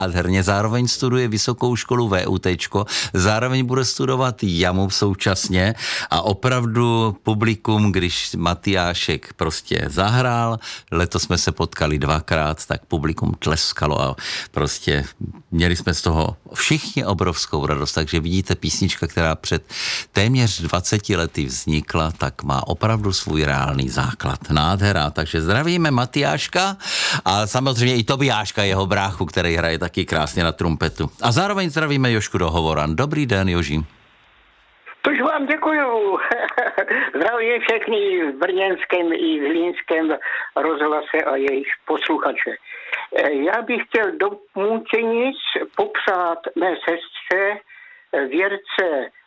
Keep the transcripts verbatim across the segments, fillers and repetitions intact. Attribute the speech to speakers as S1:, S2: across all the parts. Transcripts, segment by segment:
S1: nádherně, zároveň studuje vysokou školu VUTčko, zároveň bude studovat jamu současně a opravdu publikum, když Matyášek prostě zahrál, letos jsme se potkali dvakrát, tak publikum tleskalo a prostě měli jsme z toho všichni obrovskou radost, takže vidíte, písnička, která před téměř dvaceti lety vznikla, tak má opravdu svůj reálný základ. Nádhera, takže zdravíme Matyáška a samozřejmě i Tobiáška, jeho bráchu, který hraje taky krásně na trumpetu. A zároveň zdravíme Jošku do Hovoran. Dobrý den, Joži.
S2: Tož vám děkuju. Zdravím všechny v brněnském i zlínském rozhlase a jejich posluchače. Já bych chtěl do Můčenic popřát mé sestře Věrce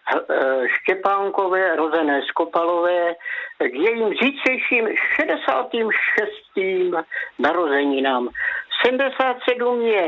S2: Štěpánkové, rozené z Kopalové, k jejím zítřejším šedesátým šestým narozeninám. sedmdesát sedm je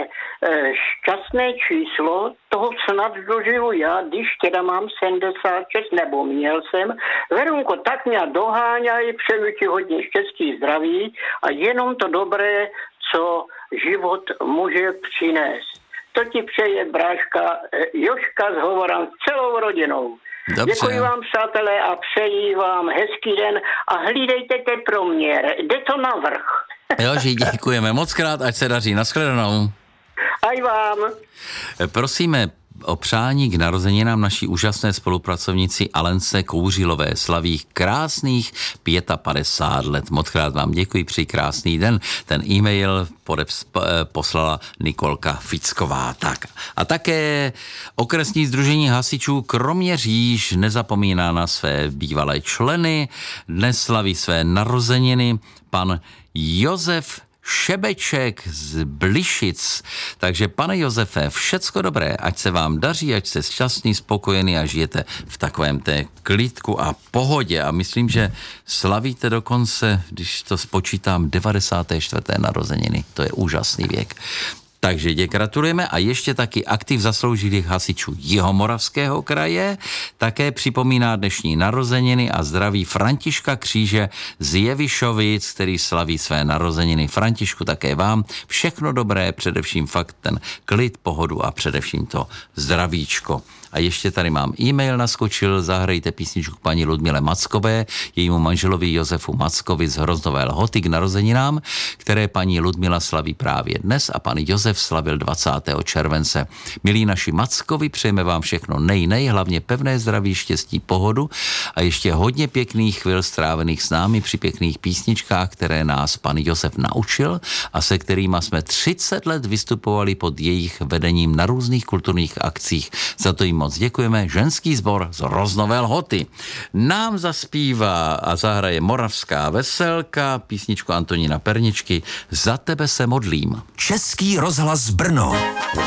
S2: šťastné číslo, toho snad dožiju já, když teda mám sedmdesát šest, nebo měl jsem. Veronko, tak mě doháňaj, přeju ti hodně štěstí, zdraví a jenom to dobré, co život může přinést. To ti přeje bráška Joška z Hovoran s celou rodinou.
S1: Dobře.
S2: Děkuji vám, přátelé, a přeji vám hezký den a hlídejte teproměr. Jde to navrch.
S1: Joži, děkujeme moc krát, ať se daří. Naschledanou.
S2: Aj vám.
S1: Prosíme o přání k narozeninám naší úžasné spolupracovnici Alence Kouřilové. Slaví krásných padesát pět let. Moc krát vám děkuji, přeji krásný den. Ten e-mail podeps, poslala Nikolka Ficková. Tak. A také okresní sdružení hasičů Kroměříž nezapomíná na své bývalé členy. Dnes slaví své narozeniny pan Josef Šebeček z Blišic. Takže pane Josefe, všecko dobré, ať se vám daří, ať jste šťastný, spokojený a žijete v takovém té klidku a pohodě. A myslím, že slavíte dokonce, když to spočítám, devadesáté čtvrté narozeniny. To je úžasný věk. Takže dě gratulujeme a ještě taky aktiv zasloužilých hasičů Jihomoravského kraje také připomíná dnešní narozeniny a zdraví Františka Kříže z Jevišovic, který slaví své narozeniny. Františku, také vám všechno dobré, především fakt ten klid, pohodu a především to zdravíčko. A ještě tady mám e-mail naskočil, zahrajte písničku paní Ludmile Mackové, jejímu manželovi Josefu Mackovi z Hroznové Lhoty k narozeninám, které paní Ludmila slaví právě dnes a pan Josef slavil dvacátého července. Milí naši Mackovi, přejeme vám všechno nej, nej, hlavně pevné zdraví, štěstí, pohodu a ještě hodně pěkných chvil strávených s námi při pěkných písničkách, které nás pan Josef naučil a se kterýma jsme třicet let vystupovali pod jejich vedením na různých kulturních akcích. Za to jim moc děkujeme. Ženský sbor z Hroznové Lhoty nám zaspívá a zahraje Moravská veselka, písničku Antonína Perničky Za tebe se modlím.
S3: Český rozhlas Brno.